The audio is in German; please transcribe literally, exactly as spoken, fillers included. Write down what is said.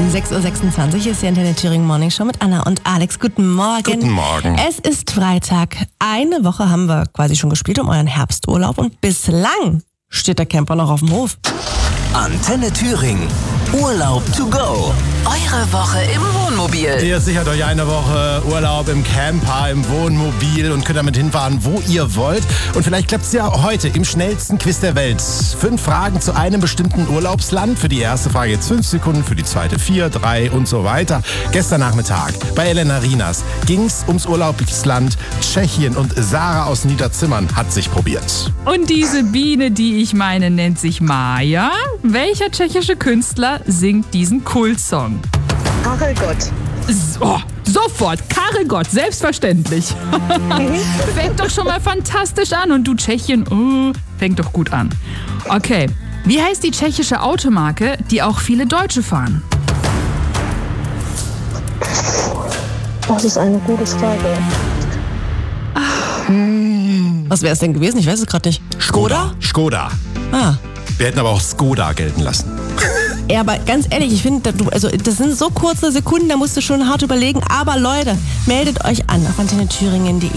sechs Uhr sechsundzwanzig ist die Antenne Thüringen Morning Show mit Anna und Alex. Guten Morgen. Guten Morgen. Es ist Freitag. Eine Woche haben wir quasi schon gespielt um euren Herbsturlaub und bislang steht der Camper noch auf dem Hof. Antenne Thüringen. Urlaub to go. Eure Woche im Wohnmobil. Ihr sichert euch eine Woche Urlaub im Camper, im Wohnmobil und könnt damit hinfahren, wo ihr wollt. Und vielleicht klappt es ja heute im schnellsten Quiz der Welt. Fünf Fragen zu einem bestimmten Urlaubsland. Für die erste Frage jetzt fünf Sekunden, für die zweite vier, drei und so weiter. Gestern Nachmittag bei Elena Rinas ging es ums Urlaubsland Tschechien und Sarah aus Niederzimmern hat sich probiert. Und diese Biene, die ich meine, nennt sich Maja. Welcher tschechische Künstler singt diesen Kultsong? Karel Gott. So, sofort, Karel Gott, selbstverständlich. Fängt doch schon mal fantastisch an und du Tschechien, oh, fängt doch gut an. Okay, wie heißt die tschechische Automarke, die auch viele Deutsche fahren? Das ist eine gute Frage. Was wäre es denn gewesen? Ich weiß es gerade nicht. Skoda? Skoda. Ah. Wir hätten aber auch Skoda gelten lassen. Ja, aber ganz ehrlich, ich finde, also das sind so kurze Sekunden, da musst du schon hart überlegen. Aber Leute, meldet euch an auf antenne thüringen punkt de.